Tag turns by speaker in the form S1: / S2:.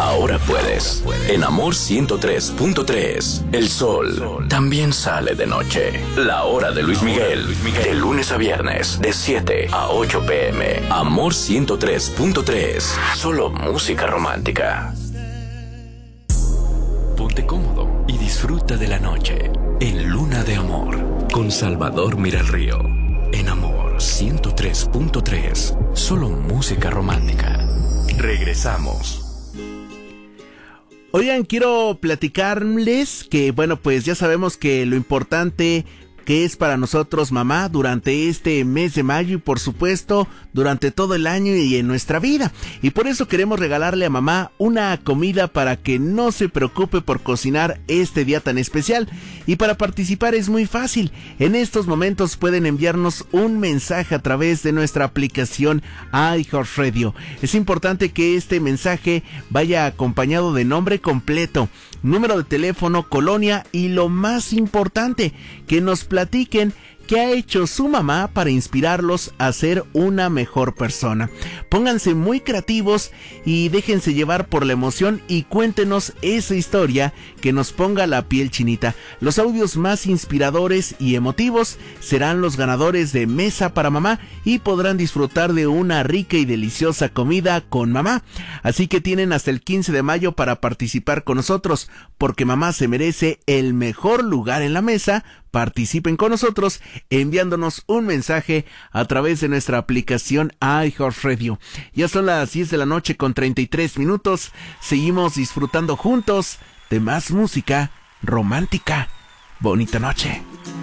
S1: ahora puedes. En Amor 103.3, el sol también sale de noche. La hora de Luis Miguel, de lunes a viernes, de 7 a 8 p.m. Amor 103.3, solo música romántica. Ponte cómodo y disfruta de la noche en Luna de Amor con Salvador Miralrío. En Amor 103.3, solo música romántica. Regresamos.
S2: Oigan, quiero platicarles que, bueno, pues ya sabemos que lo importante que es para nosotros mamá durante este mes de mayo y por supuesto durante todo el año y en nuestra vida. Y por eso queremos regalarle a mamá una comida para que no se preocupe por cocinar este día tan especial. Y para participar es muy fácil. En estos momentos pueden enviarnos un mensaje a través de nuestra aplicación iHeartRadio. Es importante que este mensaje vaya acompañado de nombre completo, número de teléfono, colonia y lo más importante, que nos platiquen qué ha hecho su mamá para inspirarlos a ser una mejor persona. Pónganse muy creativos y déjense llevar por la emoción y cuéntenos esa historia que nos ponga la piel chinita. Los audios más inspiradores y emotivos serán los ganadores de Mesa para Mamá y podrán disfrutar de una rica y deliciosa comida con mamá. Así que tienen hasta el 15 de mayo para participar con nosotros, porque mamá se merece el mejor lugar en la mesa. Participen con nosotros enviándonos un mensaje a través de nuestra aplicación iHeartRadio. Ya son las 10 de la noche con 33 minutos. Seguimos disfrutando juntos de más música romántica. Bonita noche.